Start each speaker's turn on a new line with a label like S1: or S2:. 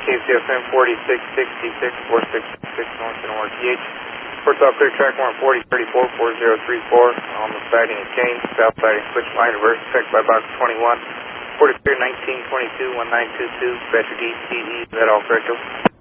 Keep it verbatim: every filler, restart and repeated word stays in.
S1: K C S M forty-six sixty-six, four six six North and North T H. Ports all clear, track one forty thirty-four, four zero three four. On the siding and chain, south siding switch line, reverse check by box twenty-one. forty-three nineteen twenty-two, one nine two two, Badger D, C E, is that all correct?